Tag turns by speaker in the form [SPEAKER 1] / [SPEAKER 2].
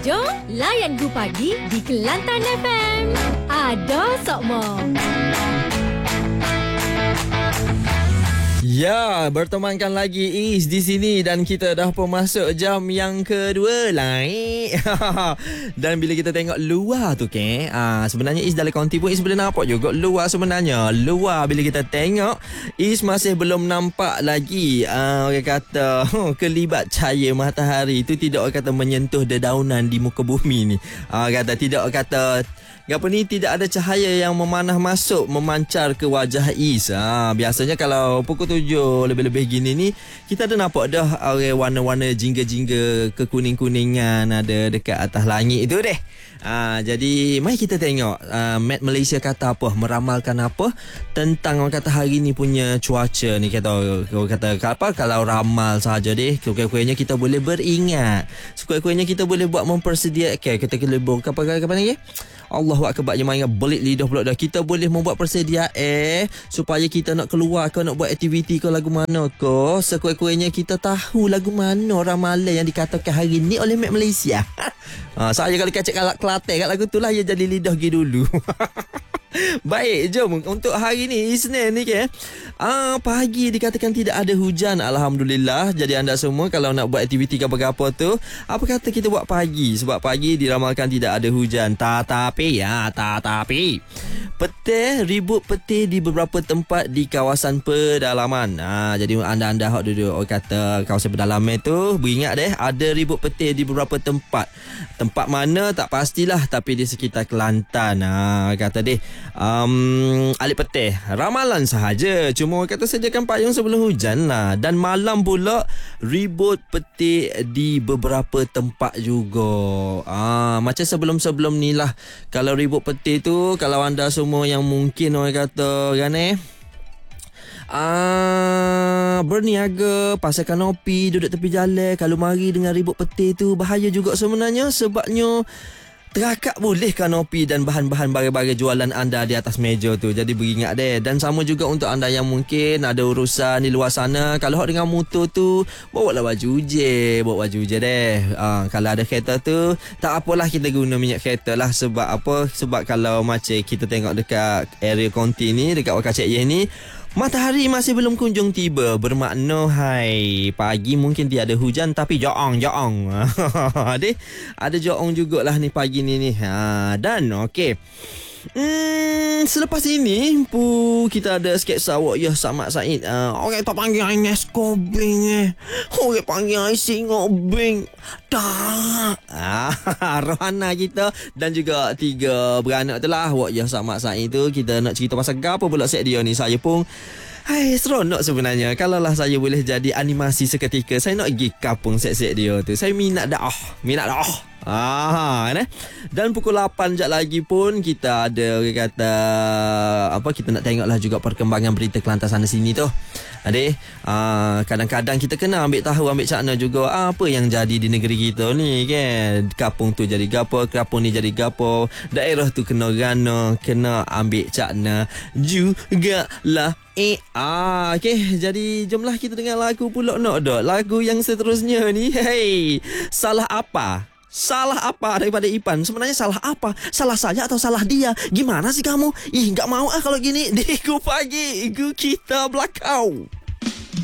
[SPEAKER 1] Jom layan Gu Pagi di Kelantan FM. Ada Sokmo.
[SPEAKER 2] Ya, bertemankan lagi Is di sini dan kita dah pun masuk jam yang kedua lah. Dan bila kita tengok luar tu sebenarnya Is dalam konti pun Is boleh nampak juga luar sebenarnya. Luar bila kita tengok Is masih belum nampak lagi orang kata kelibat cahaya matahari tu tidak orang kata menyentuh dedaunan di muka bumi ni. Kata tidak kata tidak ada cahaya yang memanah masuk memancar ke wajah Is. Biasanya kalau pukul 7 lebih-lebih gini ni kita ada nampak dah warna-warna jingga-jingga kekuning-kuningan ada dekat atas langit itu deh. Jadi mari kita tengok Met Malaysia kata apa, meramalkan apa tentang orang kata hari ni punya cuaca ni. Kata apa, kalau ramal saja deh, kurang-kurangnya kita boleh beringat, sekurang-kurangnya kita boleh buat mempersediakan, kita boleh apa lagi, Allahu akbar, yang ingat belit lidah pula dah. Kita boleh membuat persediaan supaya kita nak keluar ke, nak buat aktiviti ke lagu mana ke, sekurang-kurangnya kita tahu lagu mana ramalan yang dikatakan hari ni oleh Met Malaysia. Saya kalau kacak Kelantan kat lagu tu lah, ya jadi lidah pergi dulu. Baik, jom untuk hari ni Isnin ni pagi dikatakan tidak ada hujan, alhamdulillah. Jadi anda semua kalau nak buat aktiviti apa-apa tu, apa kata kita buat pagi, sebab pagi diramalkan tidak ada hujan. Tetapi petir, ribut petir di beberapa tempat di kawasan pedalaman. Jadi anda hok duduk orang kata kawasan pedalaman tu, beringat deh, ada ribut petir di beberapa tempat. Tempat mana tak pastilah, tapi di sekitar Kelantan. Kata deh alik petir, ramalan sahaja, cuma orang kata sediakan payung sebelum hujan lah. Dan malam pula ribut petir di beberapa tempat juga. Macam sebelum-sebelum ni lah. Kalau ribut petir tu, kalau anda semua yang mungkin orang kata berniaga, pasang kanopi, duduk tepi jalan, kalau mari dengan ribut petir tu bahaya juga sebenarnya. Sebabnya terakak boleh kanopi dan bahan-bahan barang-barang jualan anda di atas meja tu. Jadi beringat deh. Dan sama juga untuk anda yang mungkin ada urusan di luar sana, kalau dengan motor tu, bawa baju je deh. Kalau ada kereta tu, tak apalah, kita guna minyak kereta lah. Sebab apa? Sebab kalau macam kita tengok dekat area konti ni, dekat Wakacek Ye ni, matahari masih belum kunjung tiba. Bermakna pagi mungkin tiada hujan, tapi jaong. Ada jaong jugalah ni pagi ni. Dan okey. Selepas ini kita ada sketsa Wak Samad Said. Orang tak panggil Ines Kobing orang panggil Singobing. Tak. Rohana kita dan juga 3 beranak tu lah Wak Samad Said tu. Kita nak cerita pasal apa pula set dia ni. Saya pun seronok sebenarnya. Kalau lah saya boleh jadi animasi seketika, saya nak pergi kapung set-set dia tu. Saya minat dah. Dan pukul 8 sekejap lagi pun kita ada kata kita nak tengoklah juga perkembangan berita Kelantan sana sini tu. Kadang-kadang kita kena ambil cakna juga apa yang jadi di negeri kita ni kan. Kapung tu jadi gapo, kapung ni jadi gapo, daerah tu kena rana, kena ambil cakna jugalah. Okey, jadi jomlah kita dengar lagu pula nak dah. Lagu yang seterusnya ni, salah apa? Salah apa daripada Ipan? Sebenarnya salah apa? Salah saya atau salah dia? Gimana sih kamu? Gak mau kalau gini. Di Gu Pagi, Gu kita belakau.